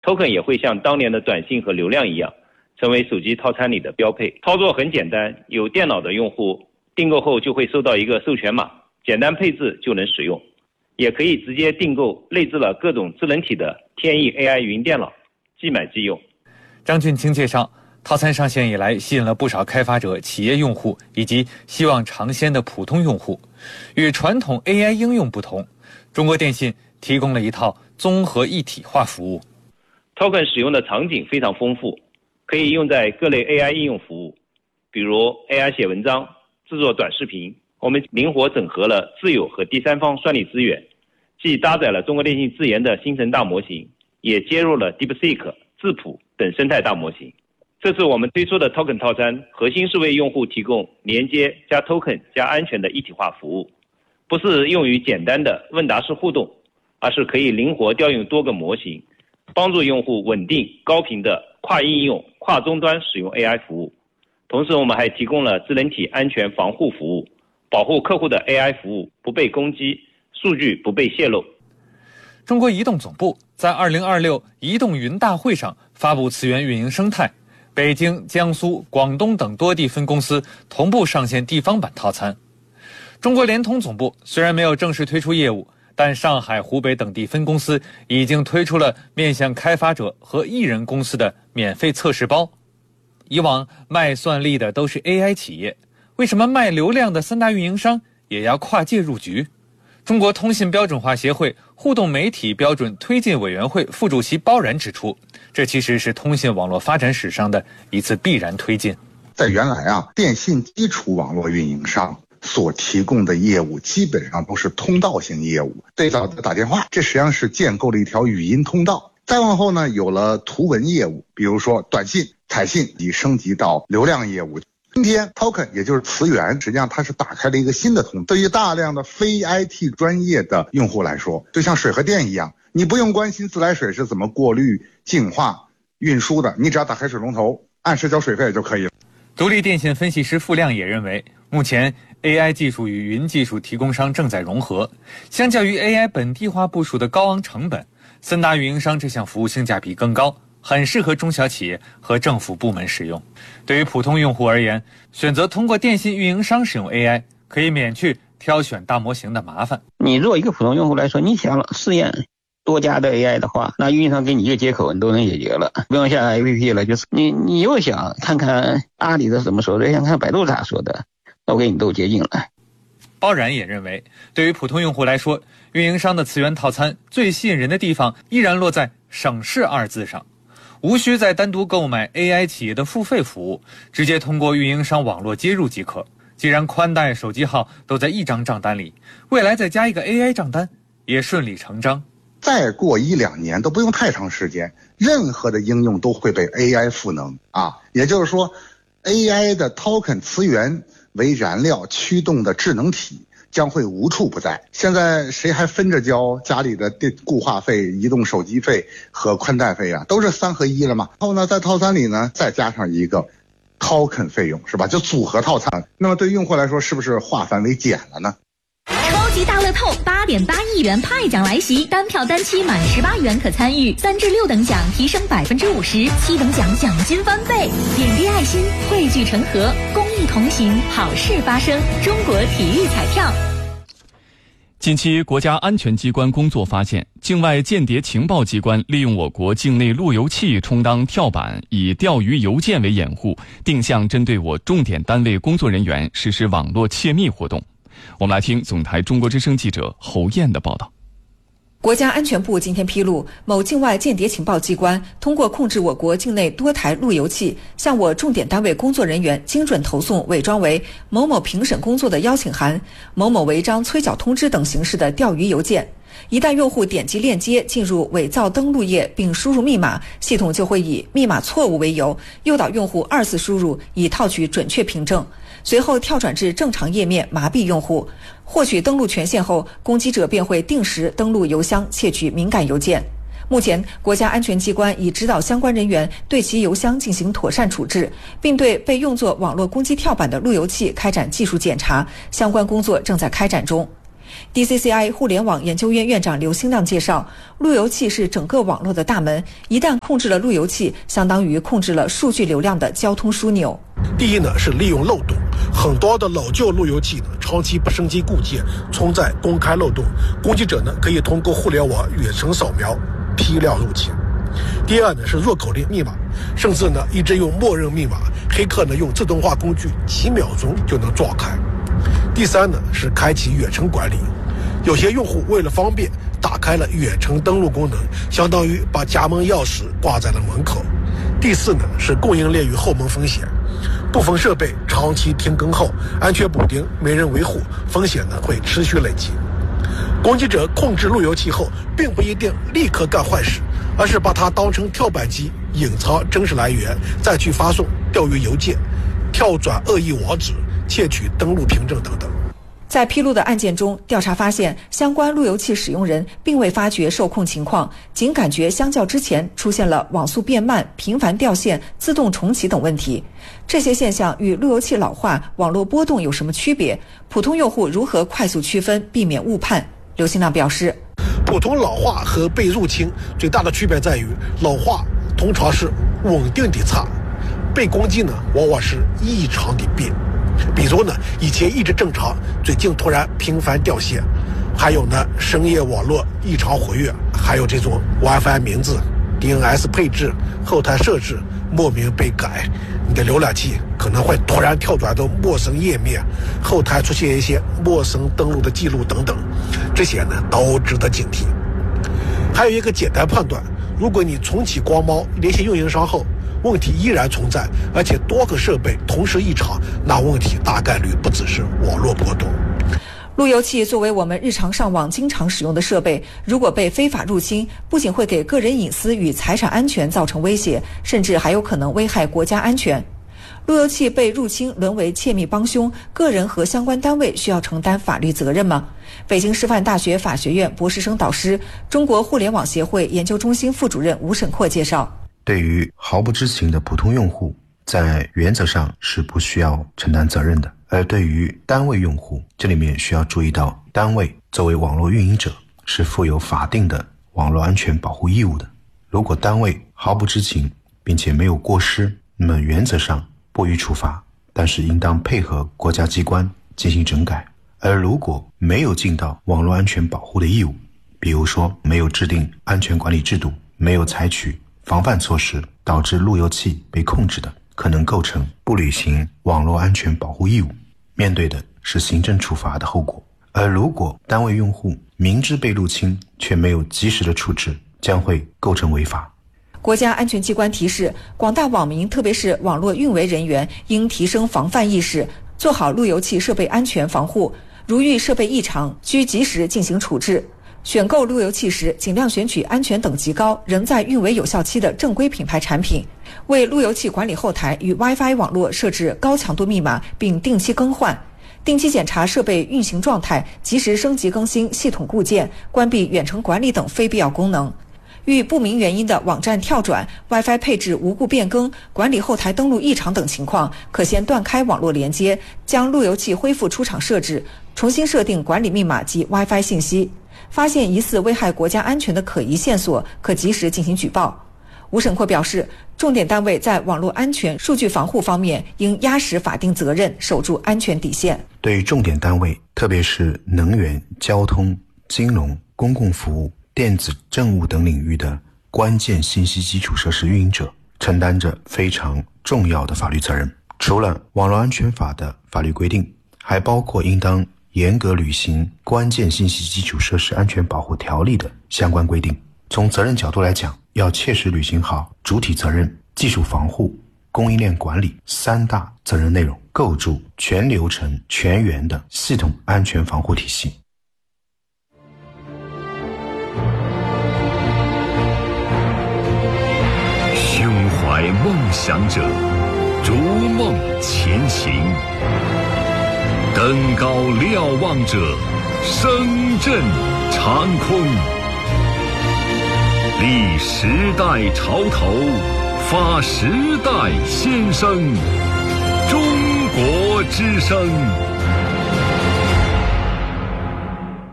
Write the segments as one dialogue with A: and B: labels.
A: ，token 也会像当年的短信和流量一样，成为手机套餐里的标配。操作很简单，有电脑的用户订购后就会收到一个授权码，简单配置就能使用，也可以直接订购内置了各种智能体的天翼 AI 云电脑，即买即用。
B: 张俊清介绍，套餐上线以来，吸引了不少开发者、企业用户以及希望尝鲜的普通用户。与传统 AI 应用不同，中国电信提供了一套综合一体化服务。
A: Token 使用的场景非常丰富，可以用在各类 AI 应用服务，比如 AI 写文章、制作短视频。我们灵活整合了自有和第三方算力资源，既搭载了中国电信自研的星辰大模型，也接入了 DeepSeek、智谱等生态大模型。这次我们推出的 Token 套餐，核心是为用户提供连接加 Token 加安全的一体化服务，不是用于简单的问答式互动，而是可以灵活调用多个模型，帮助用户稳定高频的跨应用、跨终端使用 AI 服务。同时，我们还提供了智能体安全防护服务，保护客户的 AI 服务不被攻击，数据不被泄露。
B: 中国移动总部在2026移动云大会上发布磁源运营生态，北京、江苏、广东等多地分公司同步上线地方版套餐。中国联通总部虽然没有正式推出业务，但上海、湖北等地分公司已经推出了面向开发者和艺人公司的免费测试包。以往卖算力的都是 AI 企业，为什么卖流量的三大运营商也要跨界入局？中国通信标准化协会互动媒体标准推进委员会副主席包然指出，这其实是通信网络发展史上的一次必然推进。
C: 在原来电信基础网络运营商所提供的业务基本上都是通道型业务，最早的打电话，这实际上是建构了一条语音通道。再往后呢，有了图文业务，比如说短信、彩信，已升级到流量业务。今天 Token 也就是磁源，实际上它是打开了一个新的通道。对于大量的非 IT 专业的用户来说，就像水和电一样，你不用关心自来水是怎么过滤、净化、运输的，你只要打开水龙头，按时交水费就可以了。
B: 独立电信分析师付亮也认为，目前 AI 技术与云技术提供商正在融合，相较于 AI 本地化部署的高昂成本，三大运营商这项服务性价比更高，很适合中小企业和政府部门使用。对于普通用户而言，选择通过电信运营商使用 AI， 可以免去挑选大模型的麻烦。
D: 你作为一个普通用户来说，你想试验多家的 AI 的话，那运营商给你一个接口，你都能解决了，不用下 APP 了。就是你又想看看阿里的怎么说的，想看百度咋说的，那我给你都接近了。
B: 包然也认为，对于普通用户来说，运营商的磁源套餐最吸引人的地方依然落在省事二字上，无需再单独购买 AI 企业的付费服务，直接通过运营商网络接入即可。既然宽带、手机号都在一张账单里，未来再加一个 AI 账单也顺理成章。
C: 再过1-2年都不用太长时间，任何的应用都会被 AI 赋能也就是说 AI 的 Token 磁源为燃料驱动的智能体将会无处不在。现在谁还分着交家里的固话费、移动手机费和宽带费都是3合1了嘛。然后呢，在套餐里呢再加上一个 Token 费用，是吧？就组合套餐。那么对用户来说，是不是化繁为简了呢？
E: 超级大乐透8.8亿元派奖来袭，单票单期满18元可参与，3至6等奖提升50%，7等奖奖金翻倍。点滴爱心，汇聚成河，公益同行，好事发生。中国体育彩票。
F: 近期，国家安全机关工作发现，境外间谍情报机关利用我国境内路由器充当跳板，以钓鱼邮件为掩护，定向针对我重点单位工作人员实施网络窃密活动。我们来听总台中国之声记者侯燕的报道。
G: 国家安全部今天披露，某境外间谍情报机关通过控制我国境内多台路由器，向我重点单位工作人员精准投送伪装为某某评审工作的邀请函、某某违章催缴通知等形式的钓鱼邮件。一旦用户点击链接进入伪造登录页并输入密码，系统就会以密码错误为由，诱导用户2次输入，以套取准确凭证。随后跳转至正常页面麻痹用户，获取登录权限后，攻击者便会定时登录邮箱窃取敏感邮件。目前，国家安全机关已指导相关人员对其邮箱进行妥善处置，并对被用作网络攻击跳板的路由器开展技术检查，相关工作正在开展中。 DCCI 互联网研究院院长刘兴亮介绍，路由器是整个网络的大门，一旦控制了路由器，相当于控制了数据流量的交通枢纽。
H: 第一呢是利用漏洞，很多的老旧路由器呢长期不升级固件，存在公开漏洞，攻击者呢可以通过互联网远程扫描批量入侵。第二呢是入口令密码，甚至呢一直用默认密码，黑客呢用自动化工具几秒钟就能撞开。第三呢是开启远程管理，有些用户为了方便打开了远程登录功能，相当于把家门钥匙挂在了门口。第四呢是供应链与后门风险，部分设备长期停更后，安全补丁没人维护，风险呢会持续累积。攻击者控制路由器后，并不一定立刻干坏事，而是把它当成跳板机，隐藏真实来源，再去发送钓鱼邮件，跳转恶意网址，窃取登录凭证等等。
G: 在披露的案件中，调查发现，相关路由器使用人并未发觉受控情况，仅感觉相较之前出现了网速变慢、频繁掉线、自动重启等问题。这些现象与路由器老化、网络波动有什么区别？普通用户如何快速区分，避免误判？刘兴亮表示，
H: 普通老化和被入侵最大的区别在于，老化通常是稳定的差，被攻击呢往往是异常的变。比如呢，以前一直正常，最近突然频繁掉线，还有呢，深夜网络异常活跃，还有这种 WiFi 名字、DNS 配置、后台设置莫名被改，你的浏览器可能会突然跳转到陌生页面，后台出现一些陌生登录的记录等等，这些呢都值得警惕。还有一个简单判断，如果你重启光猫联系运营商后，问题依然存在，而且多个设备同时异常，那问题大概率不只是网络波动。
G: 路由器作为我们日常上网经常使用的设备，如果被非法入侵，不仅会给个人隐私与财产安全造成威胁，甚至还有可能危害国家安全。路由器被入侵沦为窃密帮凶，个人和相关单位需要承担法律责任吗？北京师范大学法学院博士生导师、中国互联网协会研究中心副主任吴沈阔介绍，
I: 对于毫不知情的普通用户，在原则上是不需要承担责任的。而对于单位用户，这里面需要注意到，单位作为网络运营者是负有法定的网络安全保护义务的。如果单位毫不知情并且没有过失，那么原则上不予处罚，但是应当配合国家机关进行整改。而如果没有尽到网络安全保护的义务，比如说没有制定安全管理制度，没有采取防范措施，导致路由器被控制的，可能构成不履行网络安全保护义务，面对的是行政处罚的后果。而如果单位用户明知被入侵却没有及时的处置，将会构成违法。
G: 国家安全机关提示，广大网民特别是网络运维人员应提升防范意识，做好路由器设备安全防护，如遇设备异常需及时进行处置。选购路由器时，尽量选取安全等级高、仍在运维有效期的正规品牌产品。为路由器管理后台与 WiFi 网络设置高强度密码，并定期更换。定期检查设备运行状态，及时升级更新系统固件，关闭远程管理等非必要功能。遇不明原因的网站跳转、WiFi 配置无故变更、管理后台登录异常等情况，可先断开网络连接，将路由器恢复出厂设置，重新设定管理密码及 WiFi 信息。发现疑似危害国家安全的可疑线索，可及时进行举报。吴沈阔表示，重点单位在网络安全、数据防护方面应压实法定责任，守住安全底线。
I: 对于重点单位，特别是能源、交通、金融、公共服务、电子政务等领域的关键信息基础设施运营者，承担着非常重要的法律责任。除了网络安全法的法律规定，还包括应当严格履行关键信息基础设施安全保护条例的相关规定。从责任角度来讲，要切实履行好主体责任、技术防护、供应链管理三大责任内容，构筑全流程全员的系统安全防护体系。
J: 胸怀梦想者，逐梦前行。登高瞭望者，声震长空。立时代潮头，发时代先声。中国之声。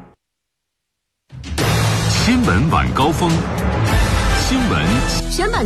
J: 闻晚高峰，新闻
E: 选版。